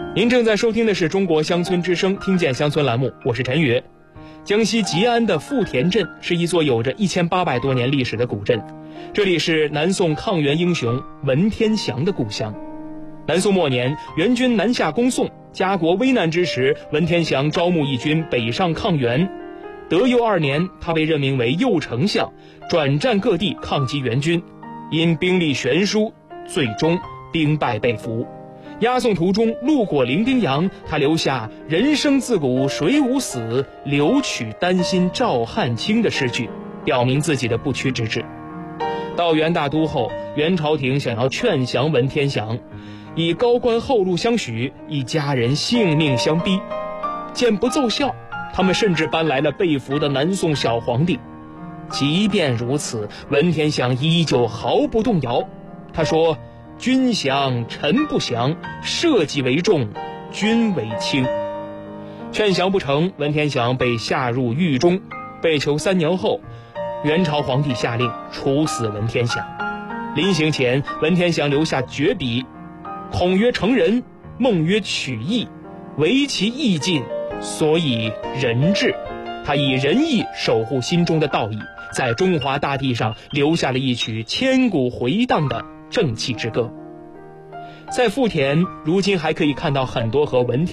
您正在收听的是中国乡村之声听见乡村栏目，我是陈宇。江西吉安的富田镇是一座有着1800多年历史的古镇，这里是南宋抗元英雄文天祥的故乡。南宋末年，元军南下攻宋，家国危难之时，文天祥招募义军北上抗元。德佑2年，他被任命为右丞相，转战各地抗击元军，因兵力悬殊，最终兵败被俘。押送途中路过伶仃洋，他留下“人生自古谁无死，留取丹心照汗青”的诗句，表明自己的不屈之志。到元大都后，元朝廷想要劝降文天祥，以高官厚禄相许，以家人性命相逼。见不奏效，他们甚至搬来了被俘的南宋小皇帝。即便如此，文天祥依旧毫不动摇。他说：“君降臣不降，社稷为重，君为轻。”劝降不成，文天祥被下入狱中。被囚3年后，元朝皇帝下令处死文天祥。临行前，文天祥留下绝笔：“孔曰成仁，孟曰取义，唯其义尽，所以仁至。”他以仁义守护心中的道义，在中华大地上留下了一曲千古回荡的正气之歌。在富田，如今还可以看到很多和文天